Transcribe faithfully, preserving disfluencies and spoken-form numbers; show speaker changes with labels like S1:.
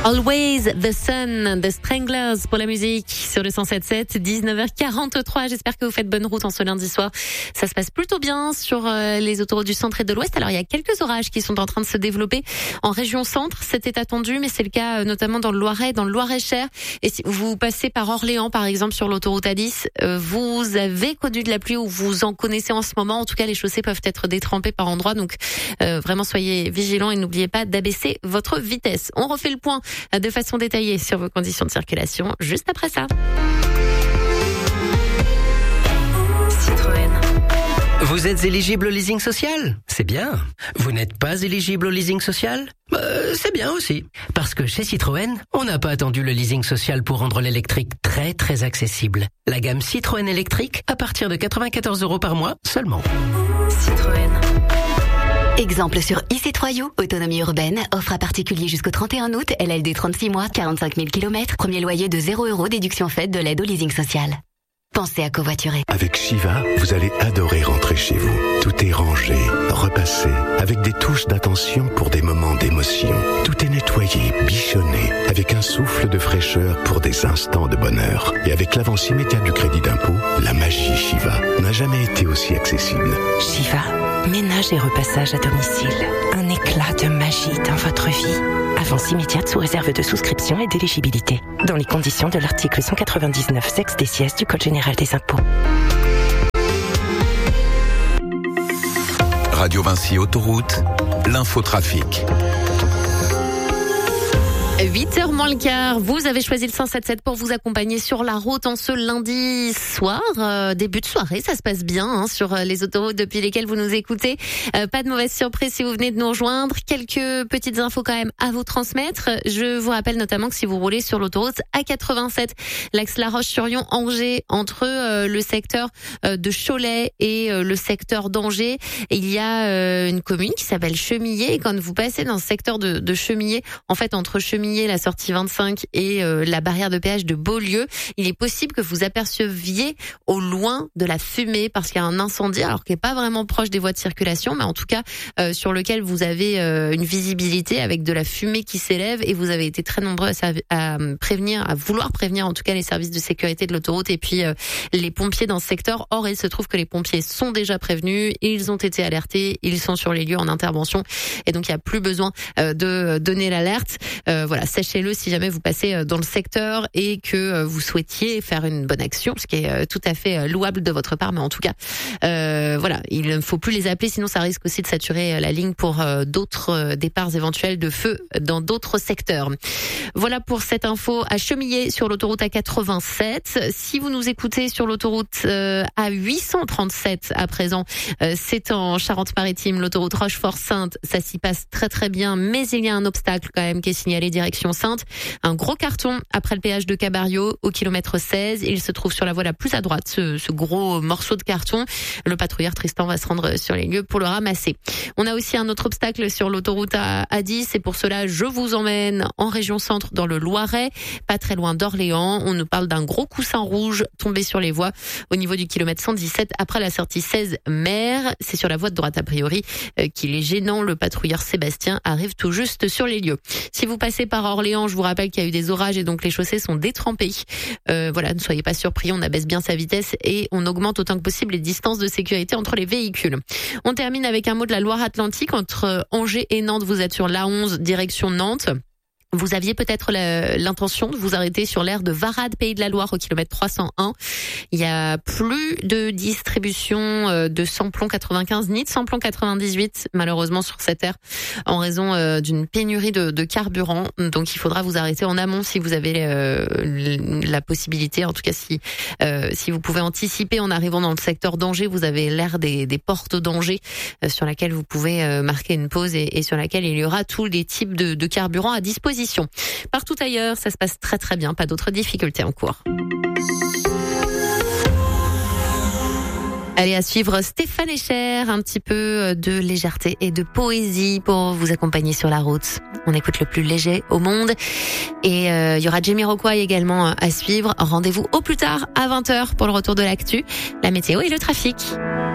S1: Always the Sun, The Stranglers pour la musique sur le cent sept sept, dix-neuf heures quarante-trois. J'espère que vous faites bonne route en ce lundi soir. Ça se passe plutôt bien sur les autoroutes du centre et de l'ouest. Alors il y a quelques orages qui sont en train de se développer en région centre. C'était attendu, mais c'est le cas notamment dans le Loiret, dans le Loir-et-Cher. Et si vous passez par Orléans, par exemple, sur l'autoroute A dix, vous avez connu de la pluie ou vous en connaissez en ce moment. En tout cas, les chaussées peuvent être détrempées par endroits. Donc euh, vraiment, soyez vigilants et n'oubliez pas d'abaisser votre vitesse. On refait le point de façon détaillée sur vos conditions de circulation juste après ça.
S2: Citroën. Vous êtes éligible au leasing social ? C'est bien. Vous n'êtes pas éligible au leasing social ? euh, C'est bien aussi. Parce que chez Citroën, on n'a pas attendu le leasing social pour rendre l'électrique très très accessible. La gamme Citroën électrique à partir de quatre-vingt-quatorze euros par mois seulement.
S3: Citroën. Exemple sur e C trois U, autonomie urbaine, offre à particulier jusqu'au trente et un août, L L D trente-six mois, quarante-cinq mille kilomètres, premier loyer de zéro euros, déduction faite de l'aide au leasing social. Pensez à covoiturer.
S4: Avec Shiva, vous allez adorer rentrer chez vous. Tout est rangé, repassé, avec des touches d'attention pour des moments d'émotion. Tout est nettoyé, bichonné, avec un souffle de fraîcheur pour des instants de bonheur. Et avec l'avance immédiate du crédit d'impôt, la magie Shiva n'a jamais été aussi accessible.
S5: Shiva, ménage et repassage à domicile. Un éclat de magie dans votre vie. Avance immédiate sous réserve de souscription et d'éligibilité. Dans les conditions de l'article cent quatre-vingt-dix-neuf sexe des sièges du Code général des impôts.
S6: Radio Vinci Autoroute, l'infotrafic.
S1: huit heures moins le quart, vous avez choisi le cent sept sept pour vous accompagner sur la route en ce lundi soir, euh, début de soirée, ça se passe bien hein, sur les autoroutes depuis lesquelles vous nous écoutez. Euh, pas de mauvaise surprise si vous venez de nous rejoindre, quelques petites infos quand même à vous transmettre. Je vous rappelle notamment que si vous roulez sur l'autoroute A quatre-vingt-sept, l'axe La Roche-sur-Yon-Angers, entre euh, le secteur euh, de Cholet et euh, le secteur d'Angers, il y a euh, une commune qui s'appelle Chemillé. Et quand vous passez dans ce secteur de, de Chemillé, en fait entre Chemillé, la sortie vingt-cinq et euh, la barrière de péage de Beaulieu, il est possible que vous aperceviez au loin de la fumée parce qu'il y a un incendie, alors qui est pas vraiment proche des voies de circulation, mais en tout cas euh, sur lequel vous avez euh, une visibilité avec de la fumée qui s'élève, et vous avez été très nombreux à, à prévenir, à vouloir prévenir en tout cas les services de sécurité de l'autoroute et puis euh, les pompiers dans ce secteur. Or, il se trouve que les pompiers sont déjà prévenus, ils ont été alertés, ils sont sur les lieux en intervention, et donc il n'y a plus besoin euh, de donner l'alerte. Euh, voilà. Sachez-le si jamais vous passez dans le secteur et que vous souhaitiez faire une bonne action, ce qui est tout à fait louable de votre part, mais en tout cas, euh, voilà, il ne faut plus les appeler, sinon ça risque aussi de saturer la ligne pour d'autres départs éventuels de feu dans d'autres secteurs. Voilà pour cette info à Chemillé sur l'autoroute A quatre-vingt-sept. Si vous nous écoutez sur l'autoroute A huit cent trente-sept à présent, c'est en Charente-Maritime, l'autoroute Rochefort-Sainte, ça s'y passe très très bien, mais il y a un obstacle quand même qui est signalé directement Sainte, un gros carton après le péage de Cabario au kilomètre seize. Il se trouve sur la voie la plus à droite, ce, ce gros morceau de carton. Le patrouilleur Tristan va se rendre sur les lieux pour le ramasser. On a aussi un autre obstacle sur l'autoroute A dix, et pour cela, je vous emmène en région centre dans le Loiret, pas très loin d'Orléans. On nous parle d'un gros coussin rouge tombé sur les voies au niveau du kilomètre cent dix-sept après la sortie seize mer. C'est sur la voie de droite a priori euh, qu'il est gênant. Le patrouilleur Sébastien arrive tout juste sur les lieux. Si vous passez par Orléans, je vous rappelle qu'il y a eu des orages et donc les chaussées sont détrempées. Euh, voilà, ne soyez pas surpris, on abaisse bien sa vitesse et on augmente autant que possible les distances de sécurité entre les véhicules. On termine avec un mot de la Loire-Atlantique. Entre Angers et Nantes, vous êtes sur l'A onze, direction Nantes. Vous aviez peut-être l'intention de vous arrêter sur l'aire de Varade, Pays de la Loire, au kilomètre trois cent un. Il y a plus de distribution de samplon quatre-vingt-quinze ni de samplon quatre-vingt-dix-huit, malheureusement, sur cette aire, en raison d'une pénurie de, de carburant. Donc, il faudra vous arrêter en amont si vous avez euh, la possibilité. En tout cas, si euh, si vous pouvez anticiper en arrivant dans le secteur d'Angers, vous avez l'aire des, des portes d'Angers, euh, sur laquelle vous pouvez euh, marquer une pause et, et sur laquelle il y aura tous les types de, de carburant à disposition. Partout ailleurs, ça se passe très très bien, pas d'autres difficultés en cours. Allez, à suivre Stéphane Echer, un petit peu de légèreté et de poésie pour vous accompagner sur la route. On écoute le plus léger au monde. Et euh, il y aura Jamiroquai également à suivre. Rendez-vous au plus tard à vingt heures pour le retour de l'actu, la météo et le trafic.